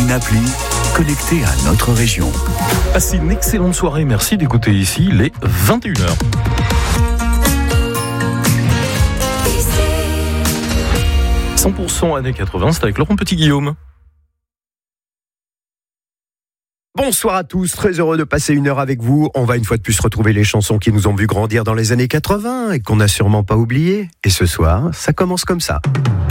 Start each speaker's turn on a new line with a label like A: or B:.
A: une appli connectée à notre région.
B: Passez une excellente soirée, merci d'écouter ici les 21h. 100% années 80, c'est avec Laurent Petit-Guillaume.
C: Bonsoir à tous, très heureux de passer une heure avec vous. On va une fois de plus retrouver les chansons qui nous ont vu grandir dans les années 80 et qu'on n'a sûrement pas oubliées. Et ce soir, ça commence comme ça.